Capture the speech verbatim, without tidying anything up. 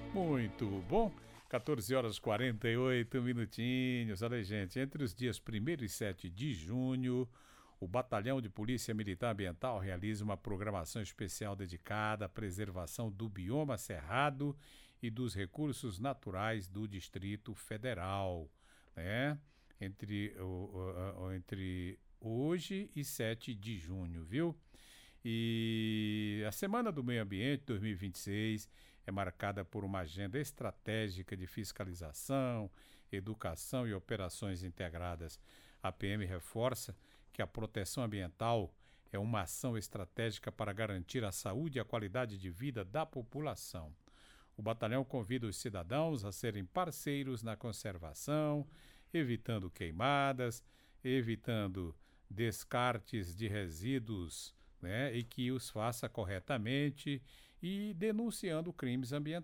Muito bom. quatorze horas e quarenta e oito minutinhos. Olha, gente, entre os dias primeiro e sete de junho, o Batalhão de Polícia Militar Ambiental realiza uma programação especial dedicada à preservação do bioma cerrado e dos recursos naturais do Distrito Federal, né? Entre, o, o, entre hoje e sete de junho, viu? E a Semana do Meio Ambiente dois mil e vinte e seis é marcada por uma agenda estratégica de fiscalização, educação e operações integradas. A P M reforça que a proteção ambiental é uma ação estratégica para garantir a saúde e a qualidade de vida da população. O batalhão convida os cidadãos a serem parceiros na conservação, evitando queimadas, evitando descartes de resíduos, né, e que os faça corretamente e denunciando crimes ambientais.